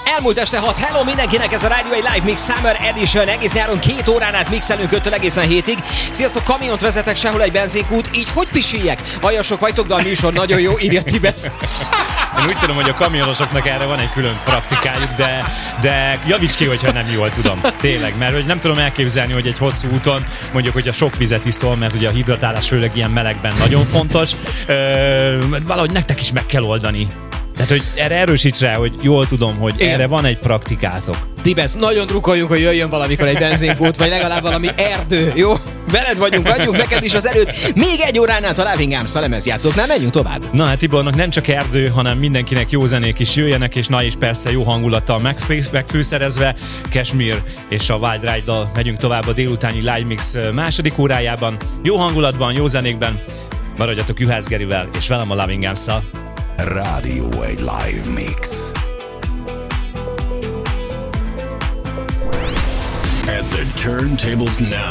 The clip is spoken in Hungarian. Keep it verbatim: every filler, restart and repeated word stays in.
Elmúlt este hat. Hello mindenkinek, ez a Rádió egy Live Mix Summer Edition. Egész nyáron két órán át mixelünk öttől egészen hétig. Sziasztok, kamiont vezetek, sehol egy benzinkút, így hogy pisiljek? Aljasok vagytok, de a műsor nagyon jó, írja Tibesz. Én úgy tudom, hogy a kamionosoknak erre van egy külön praktikájuk, de, de javíts ki, hogyha nem jól tudom. Tényleg, mert hogy nem tudom elképzelni, hogy egy hosszú úton, mondjuk, hogyha sok vizet iszol, mert ugye a hidratálás főleg ilyen melegben nagyon fontos, ö, valahogy nektek is meg kell oldani. Tehát, hogy erre erősíts rá, hogy jól tudom, hogy igen, erre van egy praktikátok. Tibesz, nagyon drukkoljunk, hogy jöjjön valamikor egy benzinkút, vagy legalább valami erdő, jó? Veled vagyunk, vagyunk, neked is az előtt. Még egy órán át a Loving Arms a lemezjátszóknál, menjünk tovább. Na hát Tibornak nem csak erdő, hanem mindenkinek jó zenék is jöjjenek, és na is persze jó hangulattal megfő, megfűszerezve. Kashmir és a Wild Ride-dal megyünk tovább a délutáni Live Mix második órájában. Jó hangulatban, jó zenékben. Maradjatok Juhász Gerivel és velem a Loving Arms-szal. Rádió egy Live Mix. At the turntables now.